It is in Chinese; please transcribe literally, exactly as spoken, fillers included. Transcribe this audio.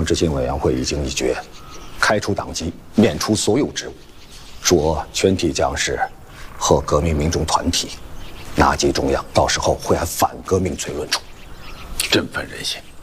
党执行委员会已经议决，开除党籍，免除所有职务，说全体将士和革命民众团体纳集中央，到时候会按反革命罪论处。 振奋人心。